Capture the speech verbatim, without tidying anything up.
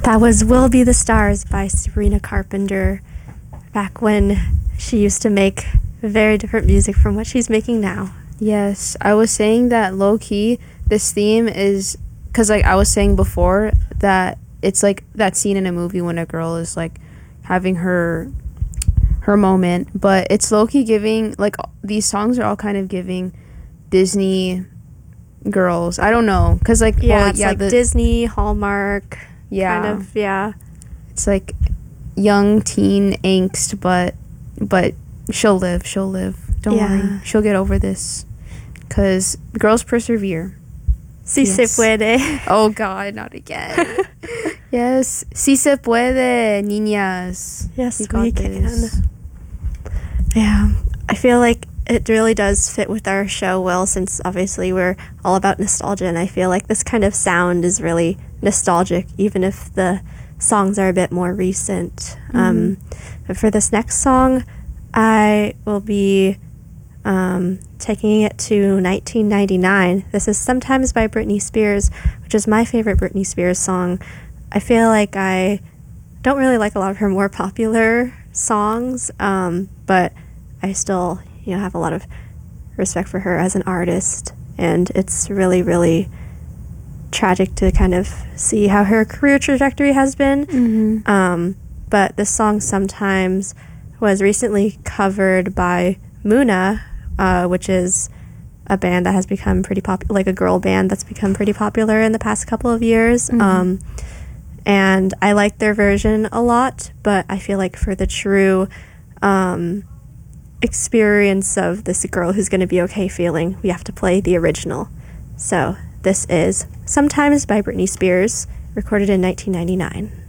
That was Will Be the Stars by Sabrina Carpenter, back when she used to make very different music from what she's making now. Yes, I was saying that low-key, this theme is, because like I was saying before, that it's like that scene in a movie when a girl is like having her her moment, but it's low-key giving, like these songs are all kind of giving Disney girls, I don't know, because like yeah, well, it's yeah like the, Disney, Hallmark, yeah, kind of, yeah. It's like young teen angst, but but she'll live, she'll live. Don't Yeah. worry, she'll get over this, because girls persevere. Si se Yes. puede. Oh God, not again. Yes, si se puede, niñas. Yes, You got we this. can. Yeah, I feel like it really does fit with our show well, since obviously we're all about nostalgia, and I feel like this kind of sound is really nostalgic, even if the songs are a bit more recent. Mm-hmm. Um, but for this next song, I will be um, taking it to nineteen ninety-nine. This is Sometimes by Britney Spears, which is my favorite Britney Spears song. I feel like I don't really like a lot of her more popular songs, um, but I still, you know, have a lot of respect for her as an artist, and it's really, really tragic to kind of see how her career trajectory has been. Mm-hmm. Um, but this song Sometimes was recently covered by Muna, uh, which is a band that has become pretty popular, like a girl band that's become pretty popular in the past couple of years. Mm-hmm. Um, and I like their version a lot, but I feel like for the true um, experience of this girl who's going to be okay feeling, we have to play the original. So this is Sometimes by Britney Spears, recorded in nineteen ninety-nine.